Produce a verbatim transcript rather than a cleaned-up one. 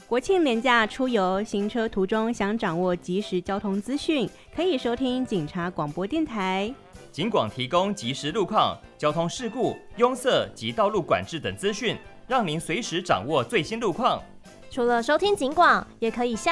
国庆连假出游，行车途中想掌握即时交通资讯，可以收听警察广播电台。 警广提供即时路况、交通事故、拥塞及道路管制等资讯，让您随时掌握最新路况。 除了收听警广，也可以下